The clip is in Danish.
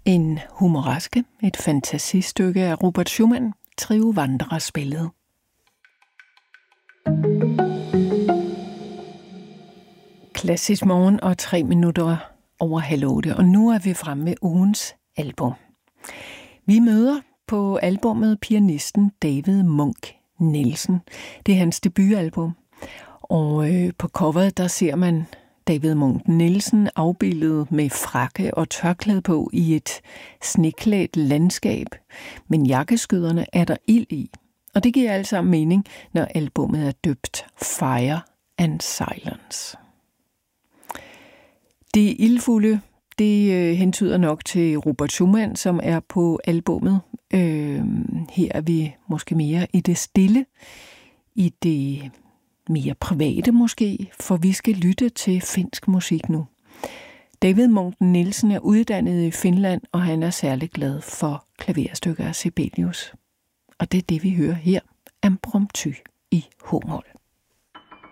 En humoraske, et fantasistykke af Robert Schumann, Trio Wanderer spillet. Klassisk morgen og 3 minutter over 7:30, og nu er vi fremme ved ugens album. Vi møder på albummet pianisten David Munch Nielsen. Det er hans debutalbum, og på coveret der ser man David Munch Nielsen afbildet med frakke og tørklæde på i et sneklædt landskab, men jakkeskyderne er der ild i. Og det giver altså mening, når albummet er døbt Fire and Silence. Det ildfulde, det hentyder nok til Robert Schumann, som er på albummet. Her er vi måske mere i det stille, i det mere private måske, for vi skal lytte til finsk musik nu. David Munch Nielsen er uddannet i Finland, og han er særlig glad for klaverstykker af Sibelius. Og det er det, vi hører her, Impromptu i h-mol.